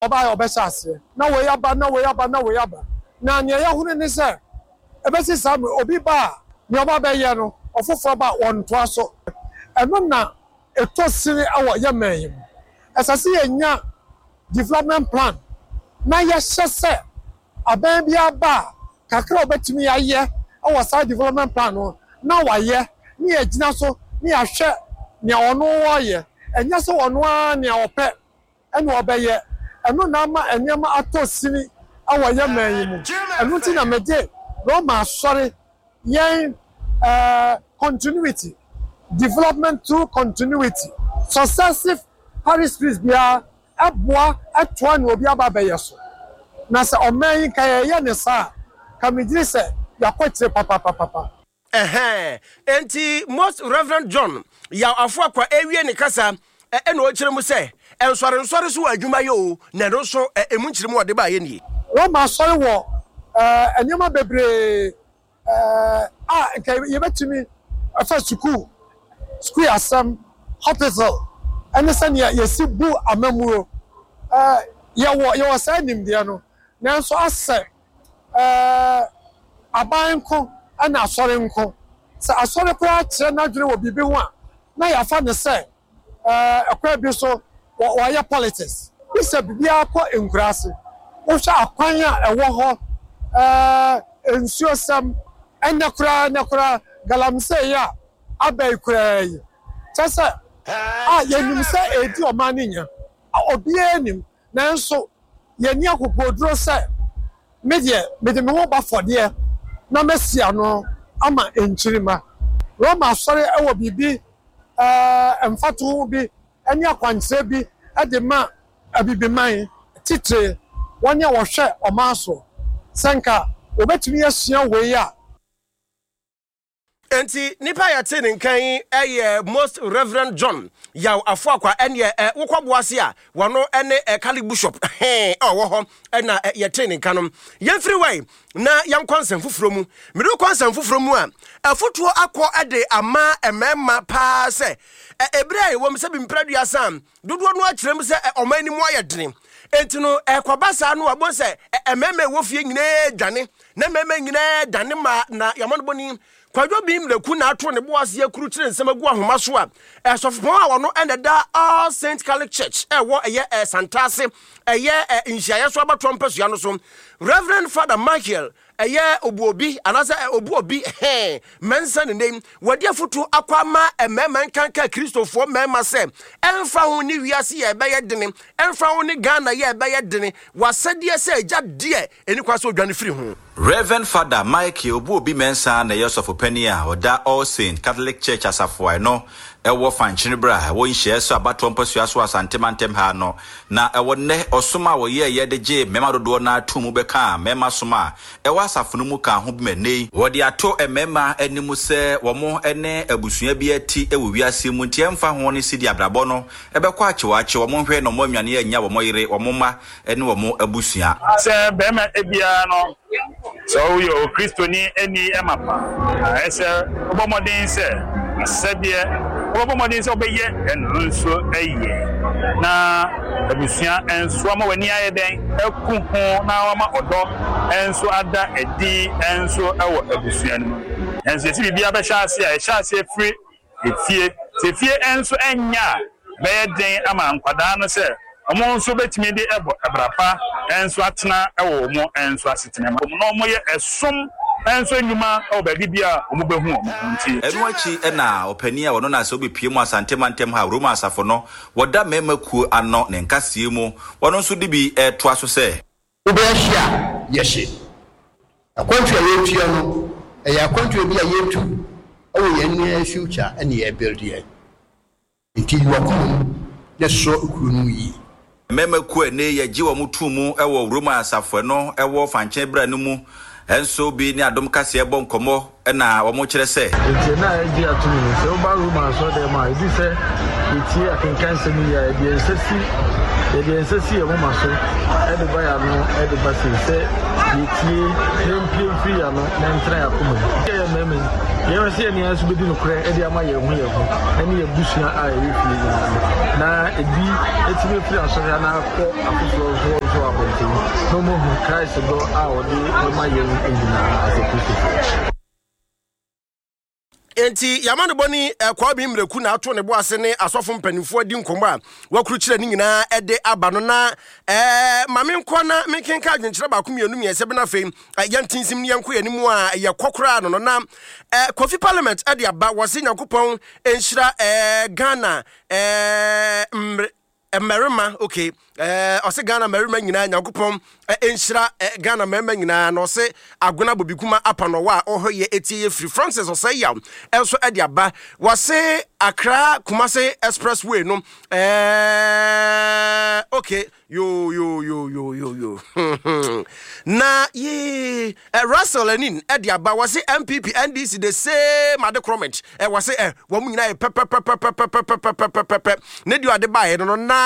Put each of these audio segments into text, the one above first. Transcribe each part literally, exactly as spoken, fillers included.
oba obesase na we yaba na we yaba na we yaba na nya ya hunu ne se ebesi sam obi ba ne oba be ye no ofofo ba won to aso eno na etosiri awo ye man esase ye nya development plan na ye hye aban bi aba kakra obetimi aye awo sa development plan no na waye ni agina so ni ahwe ni ono wo ye enya so ono a ni ope ene obeye eno na ma enyama atosini awo ye man mu eno ti na meje no ma sorry yen uh continuity development through continuity successive Paris peace bia aboa atoa no obi ababaye so na se oman kan ye ne sa kamidiri se yakotire papa papa eh enti Most Reverend John ya afo akwa ewie ne kasa e na o kire mu se ensore nsore so adwuma yo na no so emu nkire mu ode ba ye nie Roma sori wo eh enyama bebre eh ah ye betimi afa school school asam hospital ene se ne yesi bu amamuro eh ye wo ye wo sa nim de no nanso ase eh abanko ana asori nko se asori kwa kire na dwere wo bibi ho a na ya fa ne se eh akwa bi so wo ya politics bisa bibia akọ enkurase wo sha akwan a ewo ho eh ensuo sam enakura nakura galamse ya abai kurai tasa ah yenim se edi o maninya obi enim nanso yeni akopodro se media media me ho ba fode na mesia no ama enchirima Roma sori ewo bibi eh emfato bi eni akwanse bi edema abibiman titre wanya wo hwe omaso senka obetumi asua we ya enti nipa ya te nkan eye Most Reverend John ya afo akwa ene wokwaboase a wono ene Kali Bishop he owo ho na ye te nkan no ye free way na yam konsem fufuro mu me do konsem fufuro mu a afotuo akọ ade ama emema pa se ebra ye wom se bi mpradua sam dodo no akirem se omani mu ayedene enti no ekwabasa no abo se emema wofie nyine dwane na emema nyine dwane ma na yamano boni kwadwo bi mleku na ato ne boase yakuru kire nsemagu ahoma so a esofopon a wono eneda All Saint Catholic Church e wo eye Santase eye nhyiaye so abato mpasua no so Reverend Father Michael eye obuobi anasa obuobi he mensa ne name wadi afutu akwama emema nkanka Kristofo mema se emfa ho ni wiase ye beye dene emfa ho ni Ghana ye beye dene wasade se agya de eni kwaso odwane firi ho Reverend Father Michael obuobi mensa na yosofo pani a oda All Saint Catholic Church asafo ai no ewo fanchini bra wo nhye so abato mpasua so asantemantem ha no na ewo ne osoma wo ye ye de je mema dodo na atumu beka mema soma ewo asafo no mu ka ho bemene wo de ato emema animu se wo mo ene abusua bi ati ewo wiase mu ntie mfa ho ne sidi abrabo no ebekwa achewa ache wo mo hwe no mo nwane anya wo mo yire wo mo ma ene wo mo abusua se bema ebia no so yo Kristoni eni emapa ese obomodin se asebie obomodin se obeye enso eye na abusua enso ama wani ayeden eku ho na wama odo enso ada edi enso ewo abusua no enso si bibia be hyase a hyase free efie efie enso enya be den ama nkwada no se omo nso betimi de ebo abrapa enso atena ewo mo enso asetena mo no mo ye esom enso nyuma obadi bia omo behu omo nti enu achi ena opani a wono na se obepie mu asantemantem ha Roma asafo no woda memakuo ano ne nkasie mu wono nso de bi etoa so se ubehia yeshe akwantu ya yetua no e ya akwantu bi ya yetu o ye ne future ene ye build ye nti wakum ne so ukunu yi memakuo ne ye giwa mutumu ewo Roma asafo no ewo fanche bra no mu enso bi ni adom kase ebo nkomo na wo mo kire se enti na agi atumi se o ba Roma so de ma ibi se eti akenkan se mi ya ebi ensesi ebi ensesi e mo ma so e de ba ya no e de ba se se eti empie free ya no na ntra ya kuma ke ya meme yɛn sɛ yɛn nso bɛdi no korɛ ɛde ama yɛn ho yɛn ho ɛne yɛn busua a ɛyɛ fie na ebi etimi firi asɔre na akɔ afoforɔ nso nso abɔnten na ɔmo hu Christ dɔ a ɔde ɛma yɛn nyinaa asɛ Kristo. Enti yamane boni kwa bi mreku na ato ne bo ase ne asofo mpanifo di nkomo a wakuru kire ni nyina ede aba no na eh mame nko na mekenka adwenkyere ba ko mienu miese be na fei yantinsim ne yanko yanimu a ye kokora no no na eh Kofi Parliament ade aba wose Nyankopon enhyira eh Ghana eh Emerima, okay. Eh, ose Ghana Merima nyina Nyankopon enhyira Ghana Merima nyina na ose agona bobikuma apano wa ohoye etie free Francis ose ya enso ade aba wose Accra Kumasi Expressway no eh okay yo yo yo yo yo yo na ye eh, Russell Lenin ade aba wose M P P N D C the same ade comment eh wose eh wo nyina e pep pep pep pep pep pep ne dio ade ba no na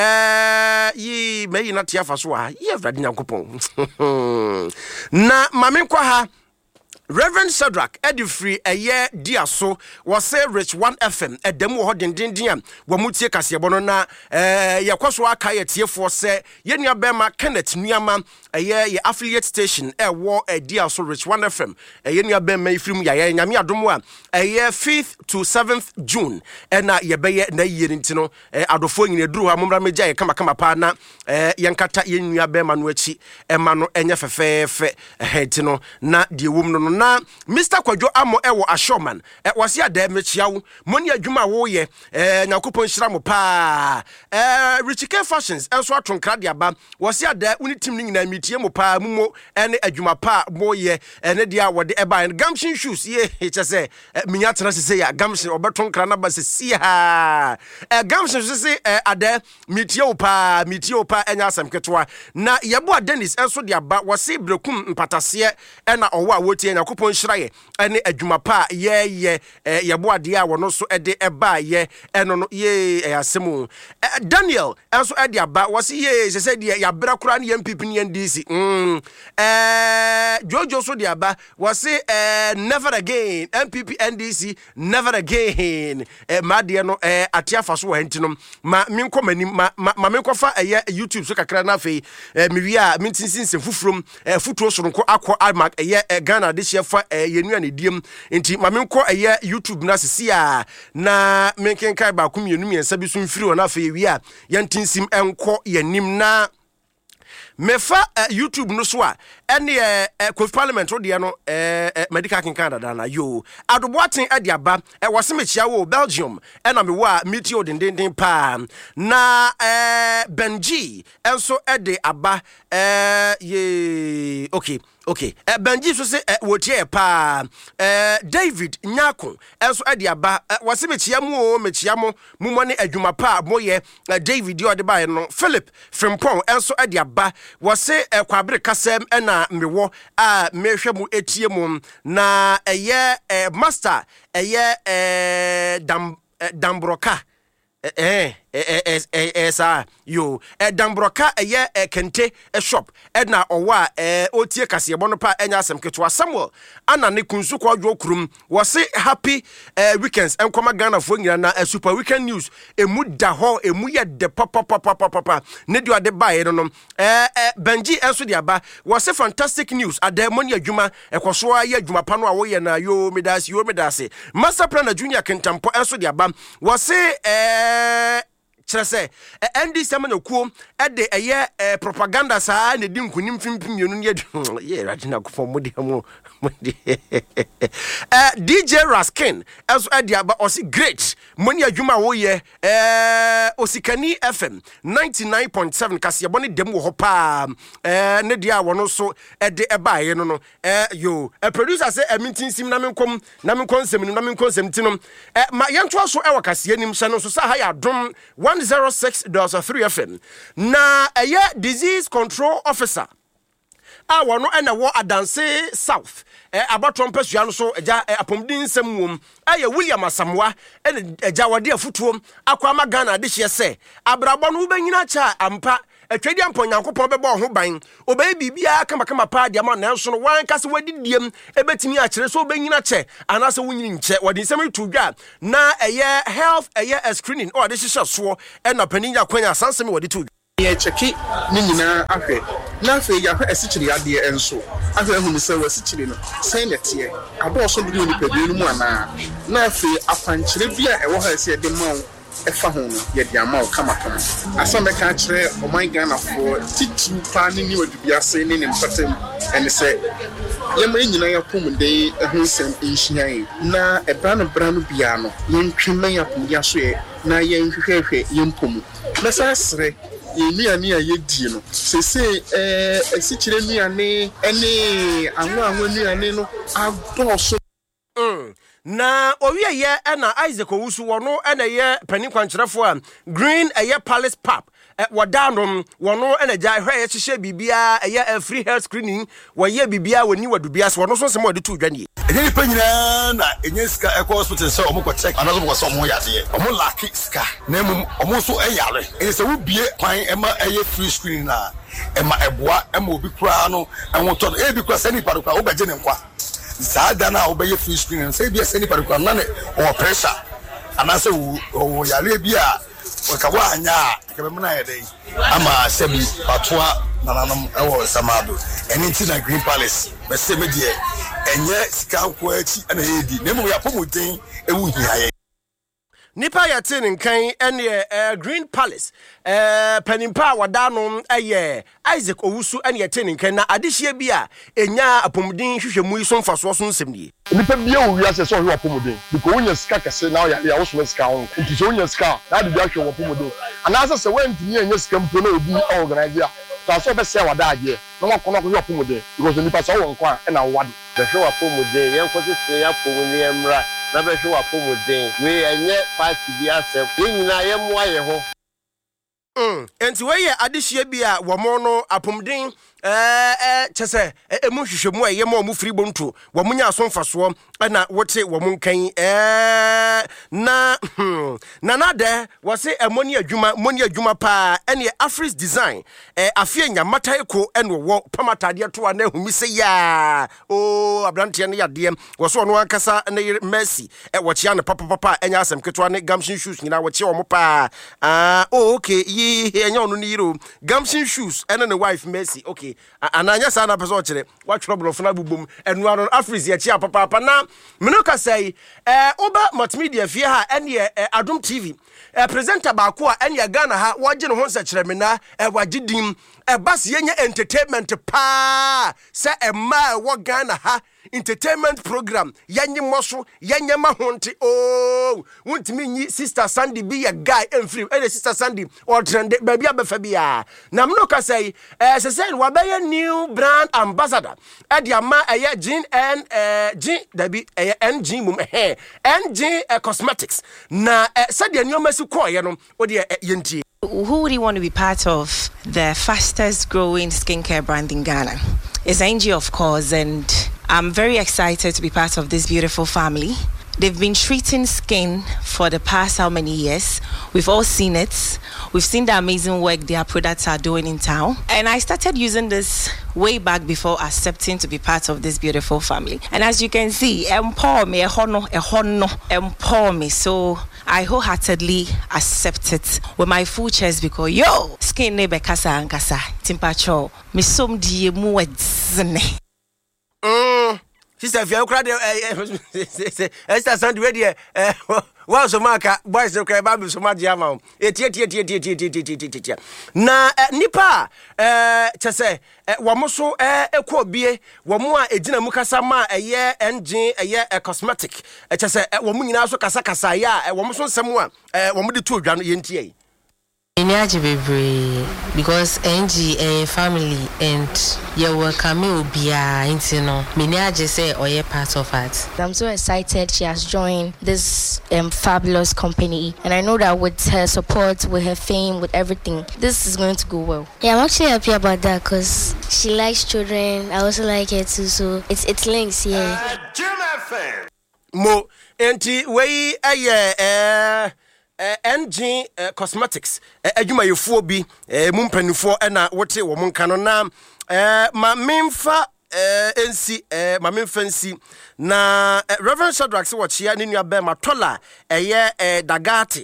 eh yi me yi na tia fa so a ye Awurade Nyankopon na mame kwa ha Reverend Shadrach Edifree eye diaso was say Rich one F M edem wo hodendendin wo mutie kasebo no na eh yakwaso aka ye tiefo se ye nua bema Kenneth Nuama eye ye affiliate station e wo diaso Rich one F M eye nua bema ifrim ya ye nyame adom a eye fifth to seventh June e na ye beye na yiri ntino adofo nyine duru ha momra meja ye kama kama pa na eh yenkata ye nua bema no achi e ma no enye fefefe eh ntino na die wom no na Mister Kwadwo Amo ewo Ashoman e wase ade mechiawo moni adwuma wo ye eh Nyankopon hyira mo pa eh Richike Fashions enso atonkra de aba wase ade unitim ni nyina mitie mo pa mumo ene adwuma pa mo ye ene dia wode eba Gamshin shoes ye chese minya tena sese ya Gamshin obetonkra na ba sese ha eh Gamshin sese ade mitie wo pa mitie wo pa enya asem ketwa na yebo Dennis enso de aba wase brekum mpatase ena owo a wotie Nyankopon hyiraye ene adwuma pa ye ye yebo ade a wono so ede eba ye eno no ye asemu Daniel enso ade aba wase ye sese de ya bra kura ne M P P ne N D C mm eh Jojo so de aba wase eh never again M P P N D C never again eh ma de no eh atia fa so wantino ma menko mani ma ma menko fa eh YouTube so kakra na fe eh mi a mintinsin fufurom eh futuro so nko akọ almak eh Ghana de shefa eh yenua ne diem nti ma menko eh YouTube na sisi a na menkenkai ba ko mienu miensa bi so mfiri ona fe wi a yantinsim enko yanim na mefa uh, YouTube no so a ene uh, Kofi Parliament o de no uh, uh, medical king Canada na yo adoboaten ade aba e wose mechia wo Belgium ena me wa meteo dendenden pa na uh, Benji enso ade aba uh, ye okay okay uh, Benji so se uh, wotie pa uh, David Nyako enso ade aba uh, wose mechia mu o mechia mo mu ne adwuma pa moye uh, David yo de ba no Philip Frimpong enso ade aba wose uh, kwabere kasem ena mewo a mehwe mu etie mu na eye uh, master eye uh, dam uh, dambroka eh eh eh eh sa yo eh dambroka eye kente shop na owa eh otie kasebo no pa enya asem ketwa Samuel ana ne kunsu kwa dwo kurum wose happy eh, weekends enkoma Ghana fo nyina na super weekend news emu da ho emu ye de papa papa papa ne dio ade bae no eh Benji enso de aba wose fantastic news ade moni adwuma ekoso aye adwuma pa no a wo ye na yo medasi yo medasi master plan junior kentampo enso de aba wose eh Chrese N D C amanakuo ede eye propaganda saa ne di nkunim fimfimienu ne ye radina ko fo mode mo eh D J Raskin also ede aba osi great moni adwuma wo ye eh Osikani F M ninety-nine point seven kasebo ne dem wo ho pa eh ne dia wono so ede eba ye no no eh yo eh producer say emintinsim na menkom na menkonsem na menkonsem tinom eh ma yento so e wakase anim hye no so sa ha ya dom one oh six point three F M na eye disease control officer a wono ena wo Adanse South eh abatom pasua no so eja apomdin nsem wom aye William Asamoah ene eja wode afutuom akwa ma Ghana de hye se abrabo no ubanyina cha ampa atwadi ampo Nyankopɔn bɛbɔ ho ban obey bibia kama kama pa de ama nanso no wan kase wadidiem ebetimi a kyerɛ so obenyina kyɛ anase wonyini nkyɛ wode nsɛm to dwa na ɛyɛ health ɛyɛ a screening or de hyehyɛ so ɛna paninya kwanya sansɛm wode to ye cheki ni nyina ahwɛ na afei ya hwɛ asikyiri ade enso ahwɛ hu ni sɛ wasikyiri no sɛn netie abɔɔso bi ni padue no mu ana na afei apankyere bi a ɛwɔ ha sɛ de ma ɛfa ho no yɛ de ama wo kama kama asɛm bɛka kyerɛ ɔman Ghana fo titi pa ne ni wadubia sɛ ne ne mpatam ɛne sɛ yɛmɛ nyina yɛ pomde ɛho nsɛm nhyian na ɛbra no bra no bia no yɛntwema yɛ pomde aso yɛ na yɛnhwehwehwɛ yɛmpomu na sa sere yɛnuane a yɛdie no sese eh asikyire nuane ɛne anwo anwo nuane no adɔɔso mm na owie ye na Isaac Owusu wono na ye pani kwankyerefo a Green Eye Palace Pub wadanom wono na gya hwɛ ye hyehye bibia eye a free health screening wɔyɛ bibia woni wadubia so wono so nsɛm wɔde to dwane ɛnyɛ panyina na ɛnyɛ sika ɛkɔ hospital sɛ ɔmo kɔ check anaso mo sɛ ɔmo yade ɔmo laki sika na emu ɔmo so ɛyare ɛyɛ sɛ wo bie kwan ɛma ɛyɛ free screening na ɛma ɛboa ɛma obi kura no ɛwotɔ no ebi kura sɛ nipa do kura wo bɛgye ne nkwa Sada na obey free screen say be send people kwa na or pressure anase wo yale bia waka wa anya ka be na yede ama sebi patoa nananom ewo samado eni ti na Green Palace be se me de enye sika ko achi na yedi na mu ya pomodin ewu hiaye nipa ya tin nkan ene Green Palace eh panimpa wadanom eye Isaac Owusu ene ya tin nkan na adehye bi a enya apomudin hwehwemu so mfaso so nsem die nipa bia wo wiase so hwe apomudin biko wonya sika kase na ya ya wo so sika ho nti so wonya sika na de bia hwe apomudin anasa se wantini enya sika mpo na obi organize a so so be se wadaje na wakono ko hwe apomudin because nipa so wo nkwa na wade the hwe apomudin yenko se ya apomudin emra na be hwe apomudin we enye party bi asem nyina ye moa ye ho mm enti we ye adehye bi a wo mo no apomudin eh eh chese emu hwehwemu a ye mo mu firi bonto wo munya aso mfaso na wote wo mu nkan eh na na na de wo se emoni adwuma moni adwuma pa ene Afris design eh afie nyamata eko ene wo pamatade to na humi se ya o abrante ne yade wo so no ankasa ne Mercy eh wo chia ne papa papa enya asem ketwa ne Gamshin shoes nyina wo chia wo pa ah oh okay yi enya onu ni hero Gamshin shoes ene ne wife Mercy okay ananya sa na person kire wa trouble of na bubum enu anon Afris ya chia papa papa na menoka say eh oba multimedia fie ha ene Adom T V eh presenter ba ko a ene Ghana ha wo gye ne ho nsa kire me na eh wagidim eh bas yenye entertainment pa se emma wo Ghana ha entertainment program yenye moso yenye mahonte oh wontimi nyi Sister Sandy be a guy emfiri eh Sister Sandy or trend baby abefa bia na menoka say eh se say wa be new brand ambassador eh dia ma eh Jean and eh Jean dabi eh N G mum eh N G cosmetics na eh sadia nyoma si koye no odi yentie. Who would you want to be part of the fastest growing skincare brand in Ghana? It's N G, of course, and I'm very excited to be part of this beautiful family. They've been treating skin for the past how many years? We've all seen it. We've seen the amazing work their products are doing in town. And I started using this way back before accepting to be part of this beautiful family. And as you can see, empower me, empower me. So I wholeheartedly accept it with my full chest because yo, skin nebe kasa ankasa, timpacho, me som die muedzne. Mm. Sister, if you crowd, Esther Sandy, ready? Well, so Marka, boys, okay, Babu, so much Yama. Na Nipa, eh, Chase, Wamoso, eh, Equo Bie, Wamua, Edina Mukasama, a year, N G, a year, a cosmetic, a Chase, Wamuna, so Kasaka Saya, a Wamoso Samoa, eh, Wamudi two, Jan Yenti. Because N G a family and you will come be a intino. Minaji say or you're part of it. I'm so excited she has joined this um, fabulous company, and I know that with her support, with her fame, with everything, this is going to go well. Yeah, I'm actually happy about that because she likes children. I also like her too, so it's it's links, yeah. Mo enti we aye eh N G uh, Cosmetics adwuma yefuo bi mu mpanifo na wote wo monka no na ma memfa nsi ma memfa nsi na Reverend Shadrack se wochia ne nua be matola eye dagati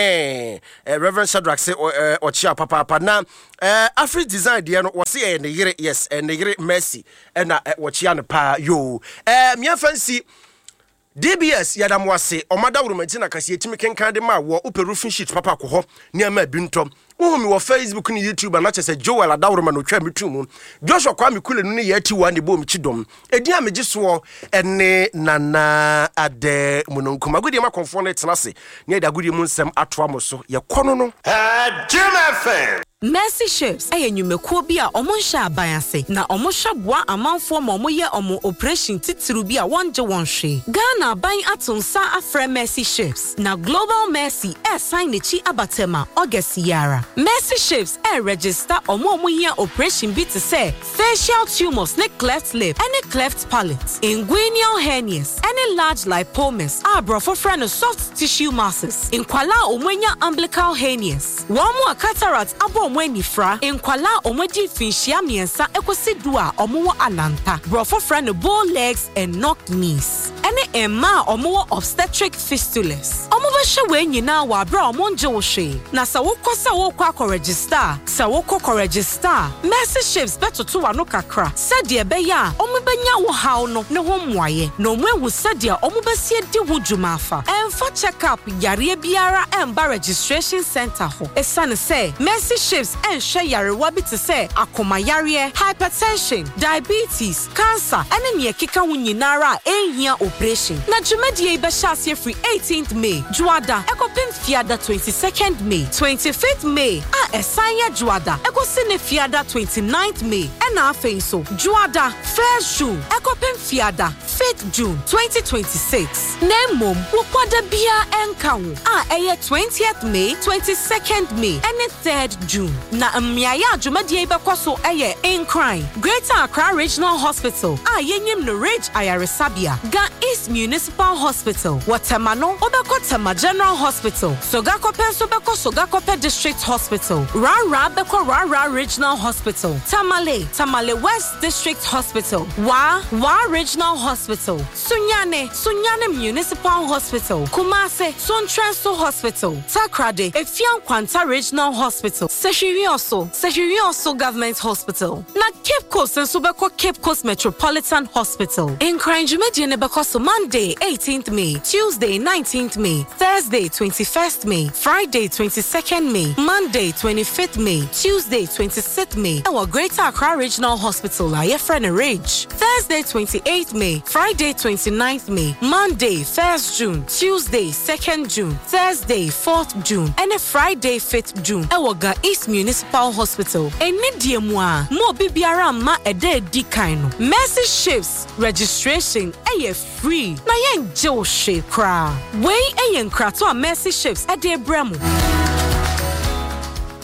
Reverend Shadrack se wochia papa papa na Afri design de no wo se ne yire yes ne yire Mercy na wochia ne pa yo me fancy D B S yadam wase omada wurumenti na kase etimi kenkan de ma wo operufin sheet papa ko ho ne ma bintom wo mi wo Facebook ni YouTube na chese Joel adawruma no twa metumu Joshua kwa mikule no ne yati wa ne bo mi chidom edi a megiso ene nana ade munonkuma gudi ma konfo na tenase ne da gudi mu nsem atoa mo so ye kono no eh Jim F M Mercy Ships eye nwumekuo bi a omo hya abayase na omo hwaboa amanfo ma omo ye omo operation titiru bi a wonje wonhwe Ghana aban atonsa afre Mercy Ships na Global Mercy e sign nechi abatema August yara Mercy Ships e register omo omo ye operation bi te say facial tumors ne cleft lip any cleft palate inguinal hernias any large lipomas abrofo friend of soft tissue masses inkwala omwenya umbilical hernias womo cataract abo Wenifra in Kuala Omedi Finchia Miensa Ecosidua Omo Alanta, Brofo friend bow legs and knock knees. Any Emma Omo obstetric fistulas. Omo Bashawe Yina wa bra Monjo she. Na Sawoko Sawoko register. Sawoko register. Mercy Ships better to Anokakra. Said dear Beya, Omo Benya wo how no no mwaye. No mwe who said dear Omo Basia di Wujumafa. And for check up Yari Biara and Bar Registration Center ho. A son say Mercy Ships and share yarewa bi to say akoma yare hypertension diabetes cancer and ne keka wunyinara ehia operation na dwumadie be shase free eighteenth May juada ekopem fiada twenty-second May twenty-fifth May a esanya juada ekosine fiada twenty-ninth May and afei so juada first June ekopem fiada fifth June twenty twenty-six nemom wokwada bia enkawo a eye twentieth May twenty-second May and third June na mmiaya adwumadie bekoso eye in crime Greater Accra Regional Hospital a yenyim no Ridge Ayaresabia Ga East Municipal Hospital Watermano obeko Tema General Hospital Sogakope sobeko Sogakope District Hospital Rara beko Rara Regional Hospital Tamale Tamale West District Hospital Wa Wa Regional Hospital Sunyane Sunyane Municipal Hospital Kumase Sontrenso Hospital Takrade Efian Kwanta Regional Hospital Seshirioso, Seshirioso Government Hospital. Na Cape Coast and Subeko Cape Coast Metropolitan Hospital. In Cranjumedian Nebekoso Monday, eighteenth May, Tuesday, nineteenth May, Thursday, twenty-first May, Friday, twenty-second May, Monday, twenty-fifth May, Tuesday, twenty-sixth May. Our Greater Accra Regional Hospital, Ayefrena Ridge. Thursday, twenty-eighth May, Friday, twenty-ninth May, Monday, first June, Tuesday, second June, Thursday, fourth June, and a Friday, fifth June. Our East Municipal Hospital. Enidie mwa mo bibiara ma ede di kaino. Mercy Ships registration eye free. Na yen je o she kra. Wey eye nkrato a Mercy Ships ede bremu.